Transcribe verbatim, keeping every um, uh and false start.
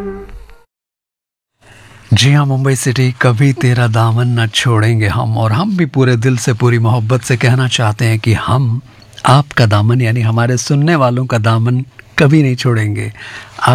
जी हाँ, मुंबई सिटी कभी तेरा दामन न छोड़ेंगे हम, और हम भी पूरे दिल से, पूरी मोहब्बत से कहना चाहते हैं कि हम आपका दामन यानी हमारे सुनने वालों का दामन कभी नहीं छोड़ेंगे।